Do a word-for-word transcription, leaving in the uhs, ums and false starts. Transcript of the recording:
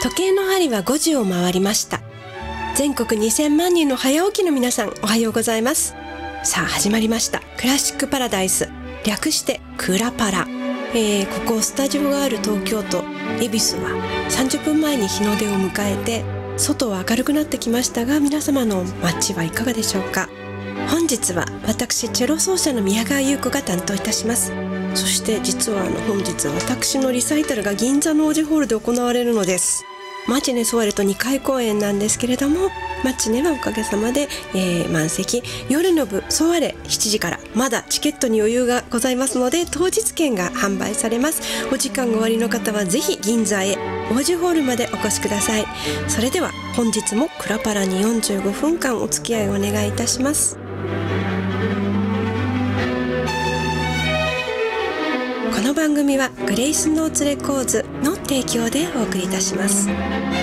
時計の針はごじを回りました。全国にせんまんにんの早起きの皆さん、おはようございます。さあ始まりましたクラシックパラダイス、略してクラパラ。えー、ここスタジオがある東京都恵比寿はさんじゅっぷんまえに日の出を迎えて、外は明るくなってきましたが、皆様の街はいかがでしょうか。本日は私チェロ奏者の宮川優子が担当いたします。そして実はあの本日私のリサイタルが銀座のオージホールで行われるのです。マチネソワレとにかい公演なんですけれども、マチネはおかげさまで、えー、満席。夜の部ソワレしちじから、まだチケットに余裕がございますので、当日券が販売されます。お時間が終わりの方はぜひ銀座へオージホールまでお越しください。それでは本日もクラパラによんじゅうごふんかんお付き合いをお願いいたします。この番組はグレイスノーツレコーズの提供でお送りいたします。